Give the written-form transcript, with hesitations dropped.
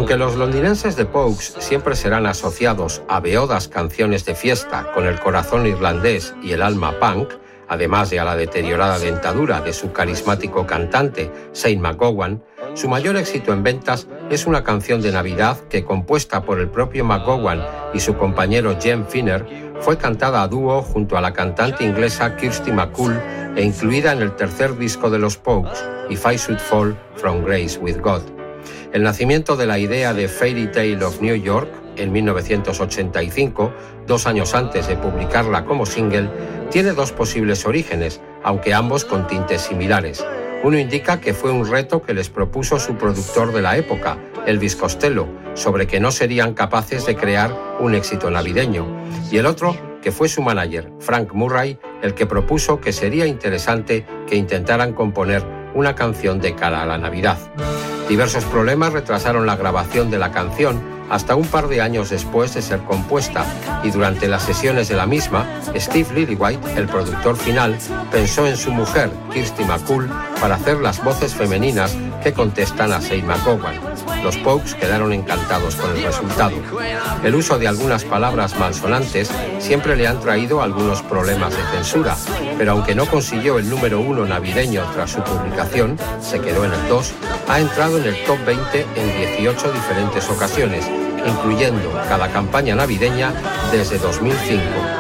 Aunque los londinenses de Pogues siempre serán asociados a beodas canciones de fiesta con el corazón irlandés y el alma punk, además de a la deteriorada dentadura de su carismático cantante, Shane MacGowan, su mayor éxito en ventas es una canción de Navidad que, compuesta por el propio MacGowan y su compañero Jem Finner, fue cantada a dúo junto a la cantante inglesa Kirsty MacColl e incluida en el tercer disco de los Pogues, If I Should Fall from Grace with God. El nacimiento de la idea de Fairy Tale of New York, en 1985, 2 años antes de publicarla como single, tiene 2 posibles orígenes, aunque ambos con tintes similares. Uno indica que fue un reto que les propuso su productor de la época, Elvis Costello, sobre que no serían capaces de crear un éxito navideño, y el otro que fue su manager, Frank Murray, el que propuso que sería interesante que intentaran componer una canción de cara a la Navidad. Diversos problemas retrasaron la grabación de la canción hasta un par de años después de ser compuesta, y durante las sesiones de la misma, Steve Lillywhite, el productor final, pensó en su mujer, Kirsty MacColl, para hacer las voces femeninas que contestan a Shane MacGowan. Los Pogues quedaron encantados con el resultado. El uso de algunas palabras malsonantes siempre le han traído algunos problemas de censura, pero aunque no consiguió el número 1 navideño tras su publicación, se quedó en el 2, ha entrado en el top 20 en 18 diferentes ocasiones, incluyendo cada campaña navideña desde 2005.